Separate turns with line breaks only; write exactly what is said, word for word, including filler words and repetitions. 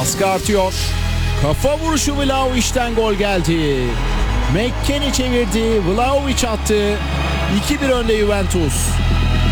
Baskı artıyor. Kafa vuruşu Vlahovic'ten gol geldi. McKennie çevirdi. Vlahovic attı. iki bir önde Juventus.